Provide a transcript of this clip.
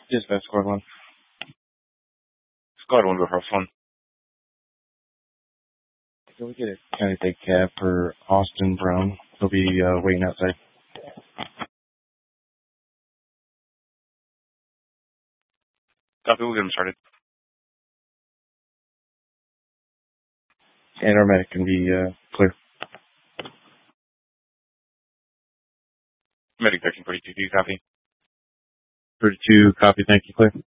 Dispatch Squad 1. Squad 1, go House 1. Can we get a county take cab for Austin Brown? He'll be waiting outside. Copy, we'll get him started. And our medic can be clear. Medic section 42, do you copy? 32, copy, thank you, clear.